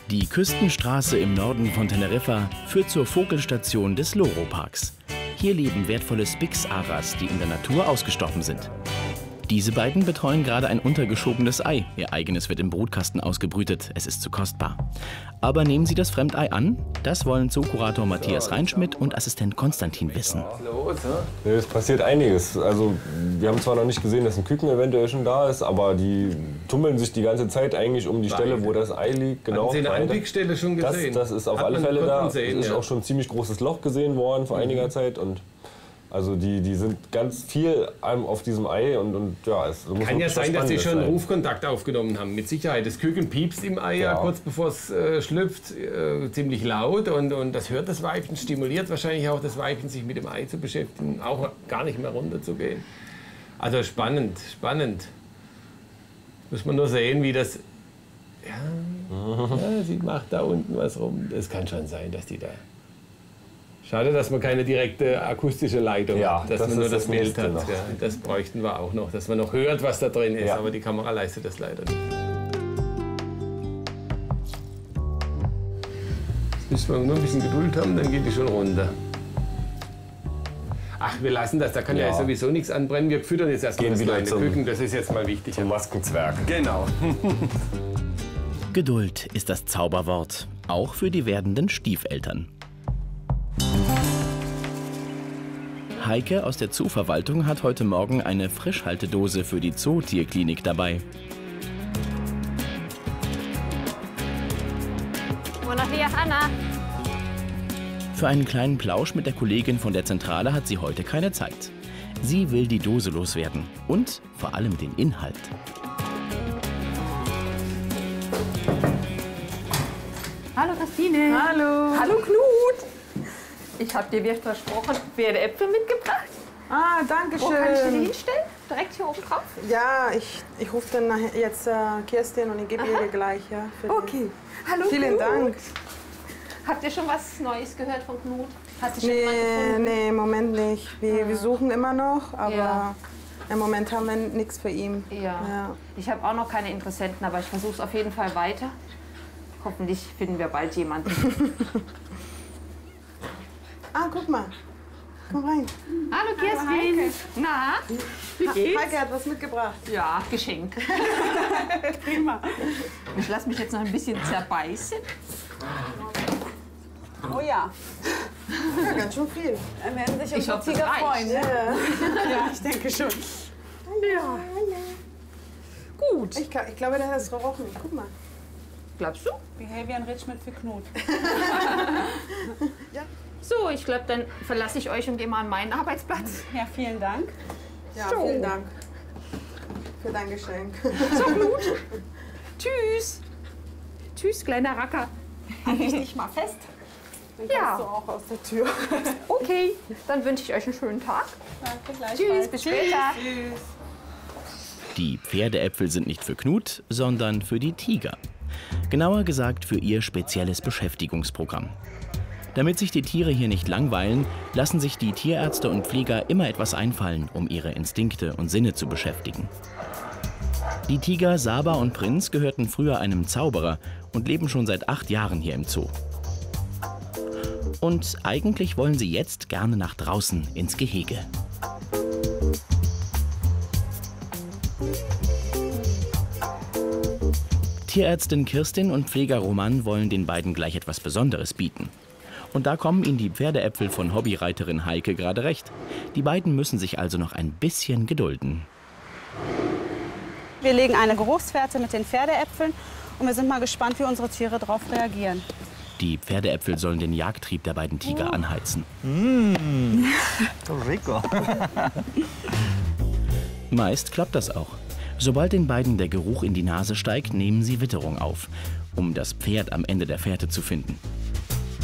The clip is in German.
Die Küstenstraße im Norden von Teneriffa führt zur Vogelstation des Loro-Parks. Hier leben wertvolle Spix-Aras, die in der Natur ausgestorben sind. Diese beiden betreuen gerade ein untergeschobenes Ei. Ihr eigenes wird im Brutkasten ausgebrütet. Es ist zu kostbar. Aber nehmen Sie das Fremdei an? Das wollen Zookurator Matthias Reinschmidt und Assistent Konstantin wissen. Es passiert einiges. Also, wir haben zwar noch nicht gesehen, dass ein Küken eventuell schon da ist, aber die tummeln sich die ganze Zeit eigentlich um die Stelle, wo das Ei liegt. Genau. Haben Sie eine Anblickstelle schon gesehen? Das ist auf alle Fälle da. Es ist auch schon ein ziemlich großes Loch gesehen worden vor einiger Zeit. Und also die sind ganz viel auf diesem Ei und ja, es muss kann ja sein, dass sie schon Rufkontakt aufgenommen haben, mit Sicherheit. Das Küken piepst im Ei ja kurz bevor es schlüpft, ziemlich laut und das hört das Weibchen, stimuliert wahrscheinlich auch das Weibchen, sich mit dem Ei zu beschäftigen, auch gar nicht mehr runterzugehen. Also spannend, spannend. Muss man nur sehen, wie das... Ja, sie macht da unten was rum. Es kann schon sein, dass die da... Schade, dass man keine direkte akustische Leitung hat, dass man nur das Bild hat. Ja, das bräuchten wir auch noch, dass man noch hört, was da drin ist, aber die Kamera leistet das leider nicht. Jetzt müssen wir nur ein bisschen Geduld haben, dann geht die schon runter. Ach, wir lassen das, da kann ja sowieso nichts anbrennen. Wir füttern jetzt erstmal das kleine Küken, das ist jetzt mal wichtig. Zum Maskenzwerg. Genau. Geduld ist das Zauberwort, auch für die werdenden Stiefeltern. Heike aus der Zooverwaltung hat heute Morgen eine Frischhaltedose für die Zootierklinik dabei. Buenos días, Anna. Für einen kleinen Plausch mit der Kollegin von der Zentrale hat sie heute keine Zeit. Sie will die Dose loswerden und vor allem den Inhalt. Hallo Christine. Hallo. Hallo Knut. Ich habe dir, wie versprochen, Pferdeäpfel mitgebracht. Ah, danke schön. Wo kann ich die hinstellen? Direkt hier oben drauf? Ja, ich rufe dann jetzt Kerstin und ich gebe ihr gleich. Ja, okay. Hallo Vielen Knut. Dank. Habt ihr schon was Neues gehört von Knut? Hat sich schon jemand gefunden? Nee, im Moment nicht. Wir suchen immer noch, aber im Moment haben wir nichts für ihn. Ja. Ich habe auch noch keine Interessenten, aber ich versuche es auf jeden Fall weiter. Hoffentlich finden wir bald jemanden. Ah, guck mal. Komm rein. Hallo Kerstin. Na, wie geht's? Heike hat was mitgebracht. Ja, Geschenk. Prima. Ich lasse mich jetzt noch ein bisschen zerbeißen. Oh ja. Ja, ganz schön viel. Dann werden sich unsere hoffe, Tiger es freuen. reicht. Ja, ich denke schon. Ja. Gut. Ich glaube, der hat es gerochen. Guck mal. Glaubst du? Behavior Enrichment für Knut. Ja. So, ich glaube, dann verlasse ich euch und gehe mal an meinen Arbeitsplatz. Ja, vielen Dank. Ja, So. vielen Dank für dein Geschenk. So, Knut. Tschüss. Tschüss, kleiner Racker. Halt dich nicht mal fest. Dann Ja. kannst du auch aus der Tür. Okay, dann wünsche ich euch einen schönen Tag. Danke, gleichfalls. Tschüss, bis später. Tschüss. Die Pferdeäpfel sind nicht für Knut, sondern für die Tiger. Genauer gesagt für ihr spezielles Beschäftigungsprogramm. Damit sich die Tiere hier nicht langweilen, lassen sich die Tierärzte und Pfleger immer etwas einfallen, um ihre Instinkte und Sinne zu beschäftigen. Die Tiger Saba und Prinz gehörten früher einem Zauberer und leben schon seit 8 Jahren hier im Zoo. Und eigentlich wollen sie jetzt gerne nach draußen ins Gehege. Tierärztin Kirstin und Pfleger Roman wollen den beiden gleich etwas Besonderes bieten. Und da kommen ihnen die Pferdeäpfel von Hobbyreiterin Heike gerade recht. Die beiden müssen sich also noch ein bisschen gedulden. Wir legen eine Geruchsfährte mit den Pferdeäpfeln und wir sind mal gespannt, wie unsere Tiere darauf reagieren. Die Pferdeäpfel sollen den Jagdtrieb der beiden Tiger anheizen. Rico. Meist klappt das auch. Sobald den beiden der Geruch in die Nase steigt, nehmen sie Witterung auf, um das Pferd am Ende der Fährte zu finden.